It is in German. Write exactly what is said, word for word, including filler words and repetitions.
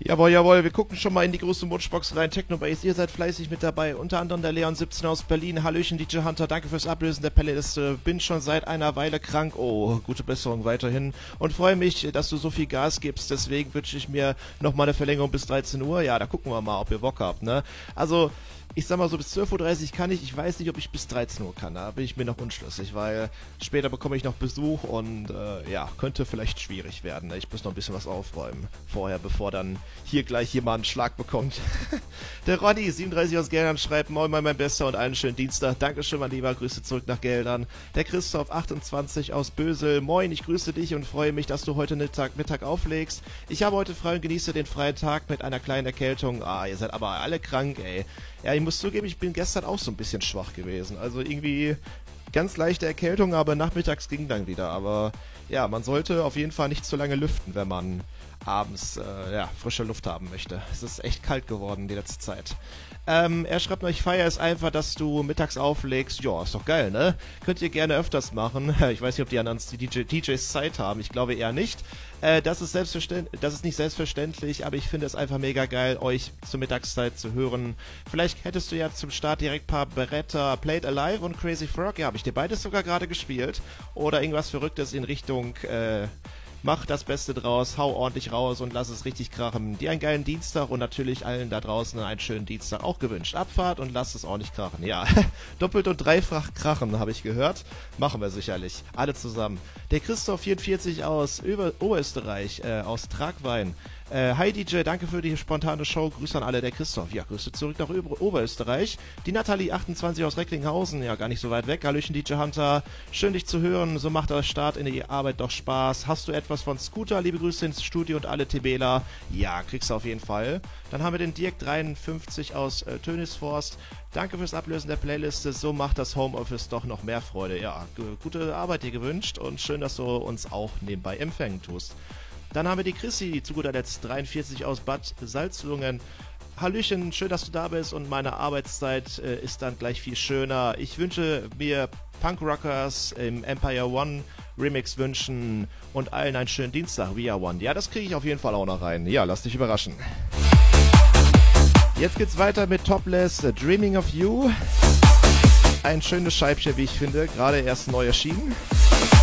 Jawohl, jawohl, wir gucken schon mal in die große Wunschbox rein. Technobase, ihr seid fleißig mit dabei. Unter anderem der Leon siebzehn aus Berlin. Hallöchen, D J Hunter, danke fürs Ablösen der Playliste. Bin schon seit einer Weile krank. Oh, gute Besserung weiterhin. Und freue mich, dass du so viel Gas gibst. Deswegen wünsche ich mir nochmal eine Verlängerung bis dreizehn Uhr. Ja, da gucken wir mal, ob ihr Bock habt, ne? Also, ich sag mal so, bis zwölf Uhr dreißig kann ich. Ich weiß nicht, ob ich bis dreizehn Uhr kann. Da bin ich mir noch unschlüssig, weil später bekomme ich noch Besuch und äh, ja, könnte vielleicht schwierig werden. Ich muss noch ein bisschen was aufräumen vorher, bevor dann hier gleich jemand einen Schlag bekommt. Der Ronny, siebenunddreißig aus Geldern, schreibt: Moin, mein Bester und einen schönen Dienstag. Dankeschön, mein Lieber. Grüße zurück nach Geldern. Der Christoph, achtundzwanzig aus Bösel. Moin, ich grüße dich und freue mich, dass du heute Mittag, Mittag auflegst. Ich habe heute frei und genieße den freien Tag mit einer kleinen Erkältung. Ah, ihr seid aber alle krank, ey. Ja, ich muss zugeben, ich bin gestern auch so ein bisschen schwach gewesen. Also irgendwie ganz leichte Erkältung, aber nachmittags ging dann wieder. Aber ja, man sollte auf jeden Fall nicht zu lange lüften, wenn man abends äh, ja, frische Luft haben möchte. Es ist echt kalt geworden die letzte Zeit. Ähm, er schreibt noch, ich feiere es einfach, dass du mittags auflegst. Ja, ist doch geil, ne? Könnt ihr gerne öfters machen. Ich weiß nicht, ob die anderen die D Js Zeit haben. Ich glaube eher nicht. Äh, das ist selbstverständlich, das ist nicht selbstverständlich, aber ich finde es einfach mega geil, euch zur Mittagszeit zu hören. Vielleicht hättest du ja zum Start direkt ein paar Beretta Played Alive und Crazy Frog. Ja, habe ich dir beides sogar gerade gespielt. Oder irgendwas Verrücktes in Richtung, äh, mach das Beste draus, hau ordentlich raus und lass es richtig krachen. Dir einen geilen Dienstag und natürlich allen da draußen einen schönen Dienstag auch gewünscht. Abfahrt und lasst es ordentlich krachen. Ja, doppelt und dreifach krachen, habe ich gehört. Machen wir sicherlich. Alle zusammen. Der Christoph vierundvierzig aus Ober- Oberösterreich, äh, aus Tragwein. Äh, hi D J, danke für die spontane Show. Grüße an alle, der Christoph. Ja, Grüße zurück nach Ober- Oberösterreich. Die Nathalie, achtundzwanzig aus Recklinghausen. Ja, gar nicht so weit weg. Hallöchen, D J Hunter. Schön, dich zu hören. So macht der Start in die Arbeit doch Spaß. Hast du etwas von Scooter? Liebe Grüße ins Studio und alle TBler. Ja, kriegst du auf jeden Fall. Dann haben wir den Dirk dreiundfünfzig aus äh, Tönisforst. Danke fürs Ablösen der Playliste. So macht das Homeoffice doch noch mehr Freude. Ja, g- gute Arbeit dir gewünscht und schön, dass du uns auch nebenbei empfangen tust. Dann haben wir die Chrissy, zu guter Letzt dreiundvierzig aus Bad Salzungen. Hallöchen, schön, dass du da bist und meine Arbeitszeit äh, ist dann gleich viel schöner. Ich wünsche mir Punkrockers im Empire One Remix wünschen und allen einen schönen Dienstag, We Are One. Ja, das kriege ich auf jeden Fall auch noch rein. Ja, lass dich überraschen. Jetzt geht's weiter mit Topless, uh, Dreaming of You. Ein schönes Scheibchen, wie ich finde, gerade erst neu erschienen.